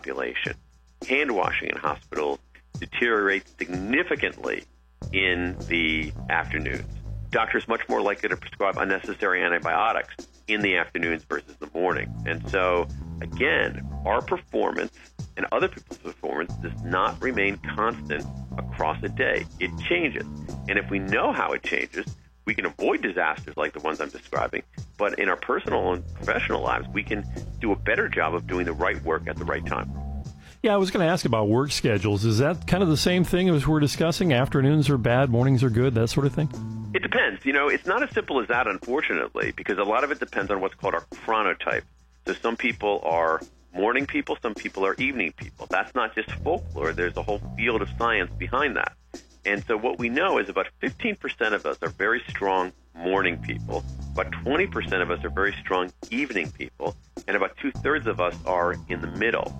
population. Hand washing in hospitals deteriorates significantly in the afternoons. Doctors much more likely to prescribe unnecessary antibiotics in the afternoons versus the morning. And so, again, our performance and other people's performance does not remain constant across a day. It changes. And if we know how it changes, we can avoid disasters like the ones I'm describing. But in our personal and professional lives, we can do a better job of doing the right work at the right time. Yeah, I was going to ask about work schedules. Is that kind of the same thing as we're discussing? Afternoons are bad, mornings are good, that sort of thing? It depends. You know, it's not as simple as that, unfortunately, because a lot of it depends on what's called our chronotype. So some people are morning people, some people are evening people. That's not just folklore. There's a whole field of science behind that. And so what we know is about 15% of us are very strong morning people, about 20% of us are very strong evening people, and about two-thirds of us are in the middle.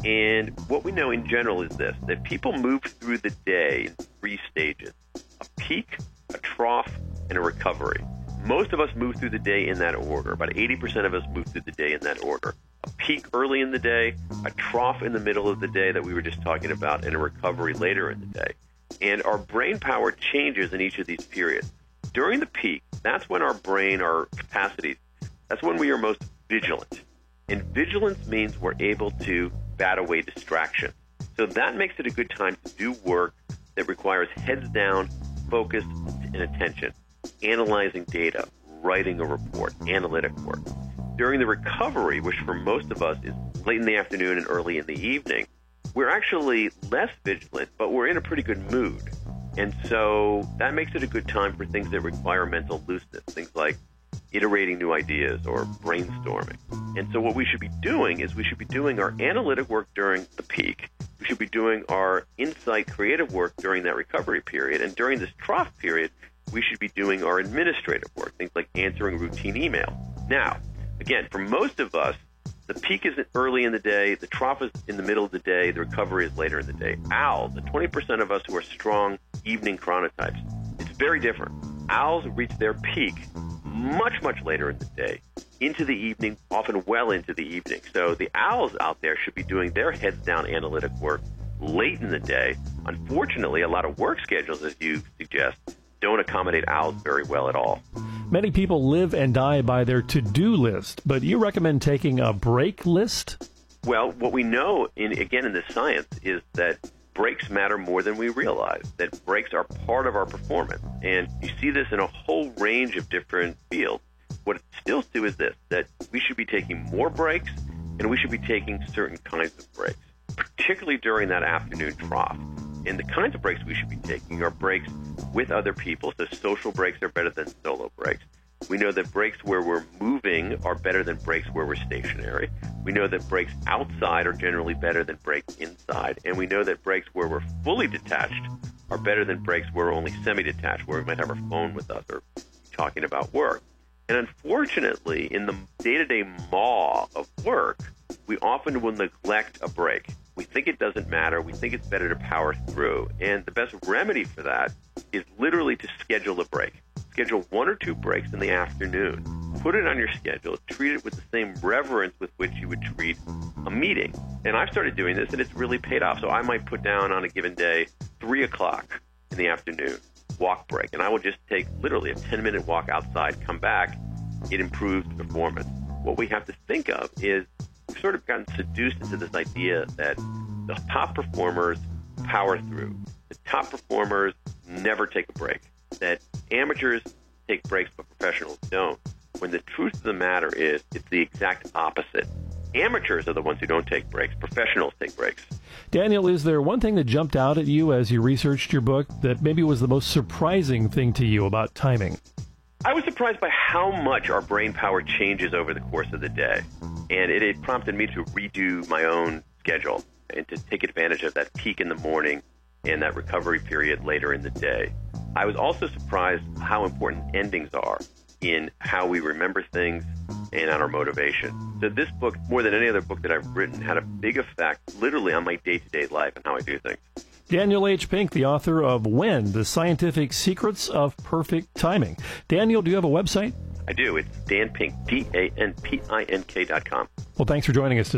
And what we know in general is this, that people move through the day in three stages: a peak, a trough, and a recovery. Most of us move through the day in that order. About 80% of us move through the day in that order. A peak early in the day, a trough in the middle of the day that we were just talking about, and a recovery later in the day. And our brain power changes in each of these periods. During the peak, that's when our brain, our capacities, that's when we are most vigilant. And vigilance means we're able to bat away distractions. So that makes it a good time to do work that requires heads down, focus, and attention, analyzing data, writing a report, analytic work. During the recovery, which for most of us is late in the afternoon and early in the evening, we're actually less vigilant, but we're in a pretty good mood. And so that makes it a good time for things that require mental looseness, things like iterating new ideas or brainstorming. And so what we should be doing is we should be doing our analytic work during the peak. We should be doing our insight creative work during that recovery period. And during this trough period, we should be doing our administrative work, things like answering routine email. Now, again, for most of us, the peak is early in the day, the trough is in the middle of the day, the recovery is later in the day. Owls, the 20% of us who are strong evening chronotypes, it's very different. Owls reach their peak much, much later in the day, into the evening, often well into the evening. So the owls out there should be doing their heads-down analytic work late in the day. Unfortunately, a lot of work schedules, as you suggest, don't accommodate owls very well at all. Many people live and die by their to-do list, but you recommend taking a break list? Well, what we know, in this science, is that breaks matter more than we realize, that breaks are part of our performance. And you see this in a whole range of different fields. What it stills to is this, that we should be taking more breaks, and we should be taking certain kinds of breaks, particularly during that afternoon trough. And the kinds of breaks we should be taking are breaks with other people, so social breaks are better than solo breaks. We know that breaks where we're moving are better than breaks where we're stationary. We know that breaks outside are generally better than breaks inside. And we know that breaks where we're fully detached are better than breaks where we're only semi-detached, where we might have our phone with us or talking about work. And unfortunately, in the day-to-day maw of work, we often will neglect a break. We think it doesn't matter. We think it's better to power through. And the best remedy for that is literally to schedule a break. Schedule 1 or 2 breaks in the afternoon. Put it on your schedule. Treat it with the same reverence with which you would treat a meeting. And I've started doing this, and it's really paid off. So I might put down on a given day 3 o'clock in the afternoon, walk break. And I will just take literally a 10-minute walk outside, come back. It improves performance. What we have to think of is we've sort of gotten seduced into this idea that the top performers power through. The top performers never take a break. That amateurs take breaks, but professionals don't. When the truth of the matter is, it's the exact opposite. Amateurs are the ones who don't take breaks. Professionals take breaks. Daniel, is there one thing that jumped out at you as you researched your book that maybe was the most surprising thing to you about timing? I was surprised by how much our brain power changes over the course of the day. And it prompted me to redo my own schedule and to take advantage of that peak in the morning and that recovery period later in the day. I was also surprised how important endings are in how we remember things and on our motivation. So this book, more than any other book that I've written, had a big effect literally on my day-to-day life and how I do things. Daniel H. Pink, the author of When, The Scientific Secrets of Perfect Timing. Daniel, do you have a website? I do. It's danpink, DANPINK.com. Well, thanks for joining us today.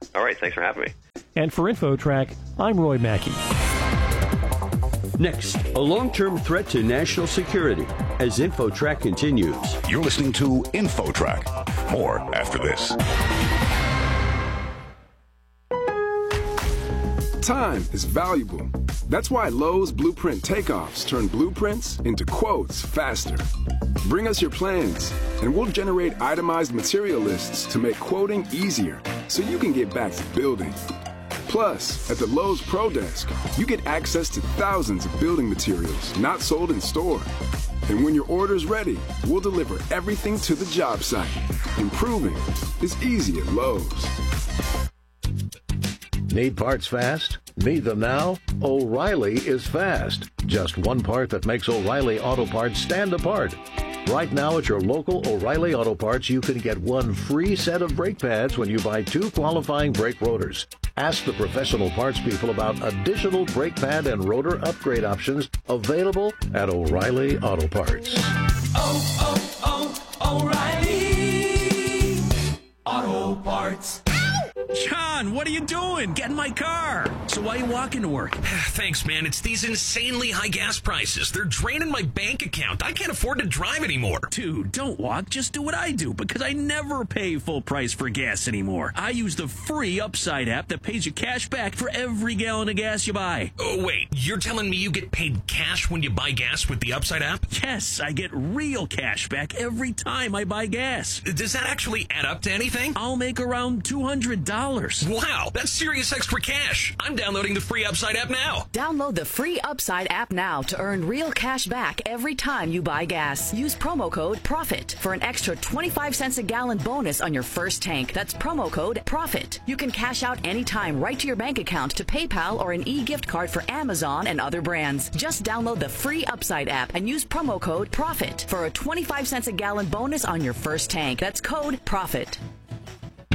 All right, thanks for having me. And for InfoTrack, I'm Roy Mackey. Next, a long-term threat to national security as InfoTrack continues. You're listening to InfoTrack. More after this. Time is valuable. That's why Lowe's Blueprint Takeoffs turn blueprints into quotes faster. Bring us your plans, and we'll generate itemized material lists to make quoting easier so you can get back to building. Plus, at the Lowe's Pro Desk, you get access to thousands of building materials not sold in store. And when your order's ready, we'll deliver everything to the job site. Improving is easy at Lowe's. Need parts fast? Need them now? O'Reilly is fast. Just one part that makes O'Reilly Auto Parts stand apart. Right now at your local O'Reilly Auto Parts, you can get one free set of brake pads when you buy 2 qualifying brake rotors. Ask the professional parts people about additional brake pad and rotor upgrade options available at O'Reilly Auto Parts. O'Reilly Auto Parts. John, what are you doing? Get in my car. So why are you walking to work? Thanks, man. It's these insanely high gas prices. They're draining my bank account. I can't afford to drive anymore. Dude, don't walk. Just do what I do, because I never pay full price for gas anymore. I use the free Upside app that pays you cash back for every gallon of gas you buy. Oh, wait. You're telling me you get paid cash when you buy gas with the Upside app? Yes, I get real cash back every time I buy gas. Does that actually add up to anything? I'll make around $200. Wow, that's serious extra cash. I'm downloading the free Upside app now. Download the free Upside app now to earn real cash back every time you buy gas. Use promo code PROFIT for an extra 25 cents a gallon bonus on your first tank. That's promo code PROFIT. You can cash out anytime right to your bank account, to PayPal, or an e-gift card for Amazon and other brands. Just download the free Upside app and use promo code PROFIT for a 25 cents a gallon bonus on your first tank. That's code PROFIT.